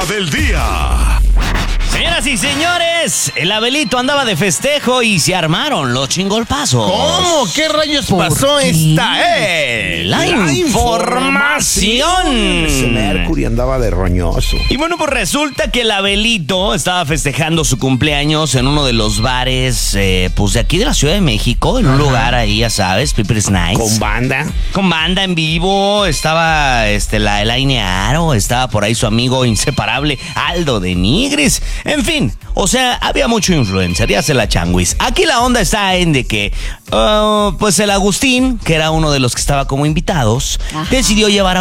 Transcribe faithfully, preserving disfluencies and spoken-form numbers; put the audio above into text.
del día. Señoras y señores, el Abelito andaba de festejo y se armaron los chingolpazos. ¿Cómo? ¿Qué rayos pasó? Esta es la, la información. Ese Mercury andaba de roñoso. Y bueno, pues resulta que el Abelito estaba festejando su cumpleaños en uno de los bares, eh, pues de aquí de la Ciudad de México, en un Ajá. lugar ahí, ya sabes, Piper's Nice. Con banda. Con banda en vivo, estaba este, la Elaine Aro, estaba por ahí su amigo inseparable Aldo de Nigris. En fin, o sea, había mucho influencer, ya se la changuis. Aquí la onda está en de que, uh, pues el Agustín, que era uno de los que estaba como invitados, Ajá. decidió llevar a